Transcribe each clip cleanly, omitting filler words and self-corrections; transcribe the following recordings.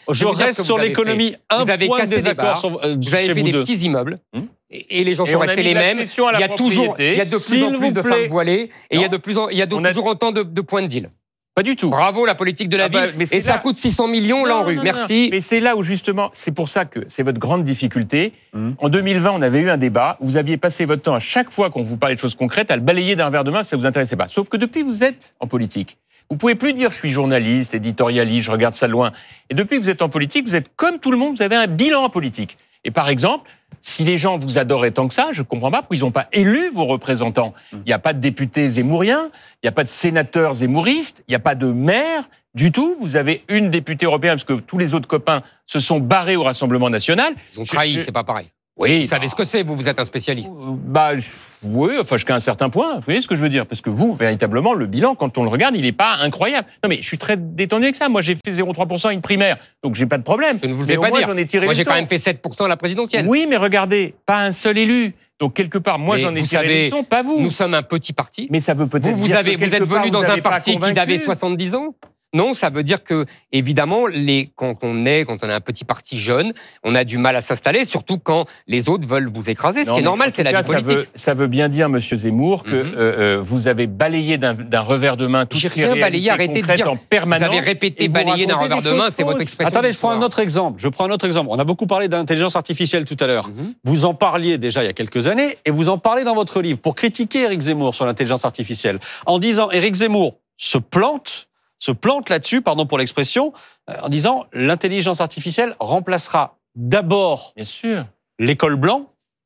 Je reste sur l'économie. Vous avez cassé des bars, vous avez fait des petits immeubles. Et les gens sont restés les mêmes. Il y a de plus en plus de femmes voilées et il y a toujours autant de points de deal. Pas du tout. Bravo la politique de la ville. Et ça coûte 600 millions là en rue. Merci. Mais c'est là où justement, c'est pour ça que c'est votre grande difficulté. En 2020, on avait eu un débat. Vous aviez passé votre temps à chaque fois qu'on vous parlait de choses concrètes à le balayer d'un revers de main, ça vous intéressait pas. Sauf que depuis, vous êtes en politique. Vous pouvez plus dire je suis journaliste, éditorialiste, je regarde ça de loin. Et depuis que vous êtes en politique, vous êtes comme tout le monde, vous avez un bilan politique. Et par exemple, si les gens vous adoraient tant que ça, je ne comprends pas pourquoi ils n'ont pas élu vos représentants. Il n'y a pas de députés zémouriens, il n'y a pas de sénateurs zémouristes, il n'y a pas de maire du tout. Vous avez une députée européenne parce que tous les autres copains se sont barrés au Rassemblement national. Ils ont trahi, c'est pas pareil. Oui, vous savez ce que c'est, vous êtes un spécialiste. Oui, enfin jusqu'à un certain point, vous voyez ce que je veux dire. Parce que vous, véritablement, le bilan, quand on le regarde, il n'est pas incroyable. Non mais je suis très détendu avec ça. Moi, j'ai fait 0,3% à une primaire, donc j'ai pas de problème. Je ne vous le fais pas dire. Moi, j'ai quand même fait 7% à la présidentielle. Oui, mais regardez, pas un seul élu. Donc quelque part, moi j'en ai tiré les leçons, pas vous. Nous sommes un petit parti. Mais ça veut peut-être vous êtes venu dans un parti qui avait 70 ans. Non, ça veut dire que, évidemment, quand on est un petit parti jeune, on a du mal à s'installer, surtout quand les autres veulent vous écraser. Ce qui est normal, c'est la vie politique. Ça veut bien dire, Monsieur Zemmour, que vous avez balayé d'un revers de main toutes ces réalités concrètes en permanence. Vous avez répété balayer d'un revers de main, c'est votre expression. Attendez, je prends un autre exemple. On a beaucoup parlé d'intelligence artificielle tout à l'heure. Vous en parliez déjà il y a quelques années, et vous en parlez dans votre livre pour critiquer Éric Zemmour sur l'intelligence artificielle, en disant Éric Zemmour se plante là-dessus, pardon pour l'expression, en disant l'intelligence artificielle remplacera d'abord l'école blanc,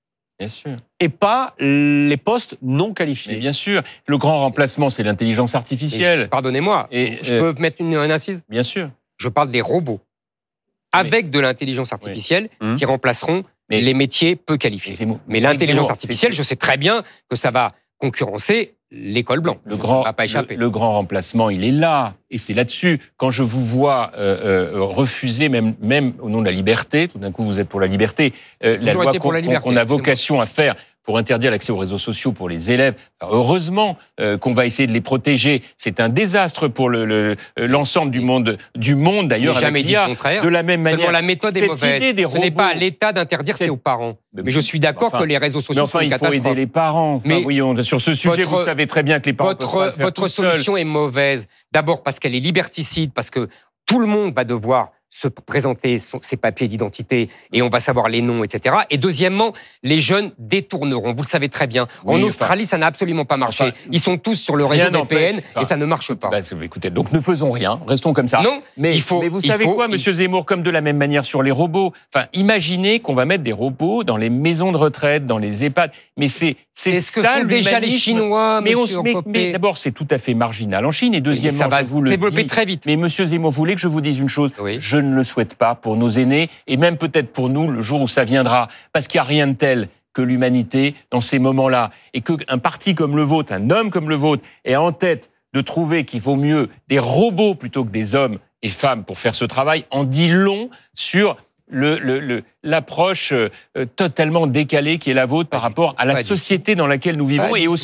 et pas les postes non qualifiés. Mais bien sûr, le grand remplacement, c'est l'intelligence artificielle. Pardonnez-moi, je peux mettre une incise ? Bien sûr. Je parle des robots avec de l'intelligence artificielle qui remplaceront les métiers peu qualifiés. Mais l'intelligence artificielle, je sais très bien que ça va concurrencer l'école blanche. Le grand remplacement, il est là. Et c'est là-dessus, quand je vous vois refuser, même au nom de la liberté, tout d'un coup vous êtes pour la liberté, la loi qu'on a vocation à faire pour interdire l'accès aux réseaux sociaux pour les élèves. Alors, heureusement qu'on va essayer de les protéger. C'est un désastre pour l'ensemble du monde d'ailleurs. Jamais dit le contraire. De la même manière. Seulement la méthode est mauvaise. Ce n'est pas à l'État d'interdire, c'est aux parents. Mais je suis d'accord que les réseaux sociaux sont une catastrophe. Il faut aider les parents. Mais sur ce sujet, vous savez très bien que les parents votre solution est mauvaise. D'abord parce qu'elle est liberticide, parce que tout le monde va devoir se présenter ses papiers d'identité et on va savoir les noms, etc. Et deuxièmement, les jeunes détourneront. Vous le savez très bien. En Australie, ça n'a absolument pas marché. Ils sont tous sur le réseau VPN et ça ne marche pas. Écoutez, donc ne faisons rien. Restons comme ça. Non, mais vous savez quoi, Monsieur Zemmour, comme de la même manière sur les robots. Enfin, imaginez qu'on va mettre des robots dans les maisons de retraite, dans les EHPAD. Mais c'est ce que font déjà les Chinois, mais d'abord, c'est tout à fait marginal en Chine. Et deuxièmement, ça va se développer très vite. Mais Monsieur Zemmour, vous voulez que je vous dise une chose ? Je ne le souhaite pas pour nos aînés, et même peut-être pour nous, le jour où ça viendra. Parce qu'il n'y a rien de tel que l'humanité dans ces moments-là. Et qu'un parti comme le vôtre, un homme comme le vôtre, est en tête de trouver qu'il vaut mieux des robots plutôt que des hommes et femmes pour faire ce travail, en dit long sur l'approche totalement décalée qui est la vôtre par rapport à la société dans laquelle nous vivons et aux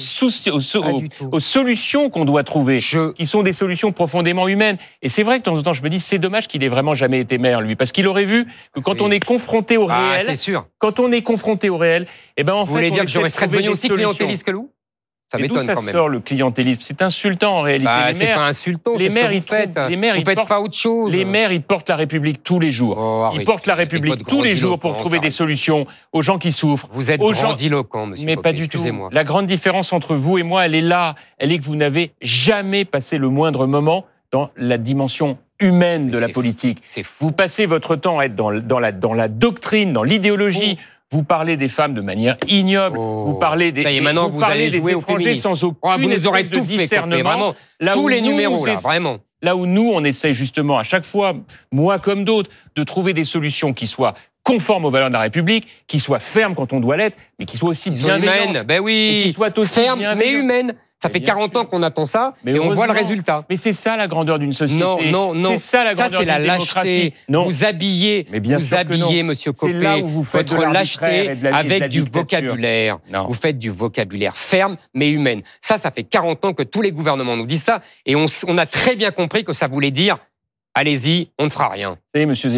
solutions qu'on doit trouver, qui sont des solutions profondément humaines. Et c'est vrai que de temps en temps, je me dis, c'est dommage qu'il ait vraiment jamais été maire, lui, parce qu'il aurait vu que quand on est confronté au réel, quand on est confronté au réel, eh ben en fait, vous voulez dire que j'aurais serais devenu aussi clientéliste que Lou ? Ça m'étonne quand même. Sort le clientélisme. C'est insultant en réalité. C'est pas insultant. Les maires, ils faites pas autre chose. Les maires, ils portent la République tous les jours. Ils portent la République tous les jours pour trouver des solutions aux gens qui souffrent. Vous êtes grandiloquent, monsieur. Mais pas du tout. La grande différence entre vous et moi, elle est là. Elle est que vous n'avez jamais passé le moindre moment dans la dimension humaine de la politique. Vous passez votre temps à être dans la doctrine, dans l'idéologie. Vous parlez des femmes de manière ignoble. Vous parlez des étrangers sans aucune espèce de discernement. Tous les numéros, là, vraiment. Là où nous, on essaie justement à chaque fois, moi comme d'autres, de trouver des solutions qui soient conformes aux valeurs de la République, qui soient fermes quand on doit l'être, mais qui soient aussi bienveillantes. Ben oui, qui soient aussi fermes mais humaines. Ça fait 40 ans qu'on attend ça et on voit le résultat. Mais c'est ça la grandeur d'une société. Non. C'est ça la grandeur d'une démocratie. Ça, c'est la lâcheté. Vous habillez, monsieur Copé, votre lâcheté avec du vocabulaire. Vous faites du vocabulaire ferme mais humaine. Ça fait 40 ans que tous les gouvernements nous disent ça et on a très bien compris que ça voulait dire allez-y, on ne fera rien. Monsieur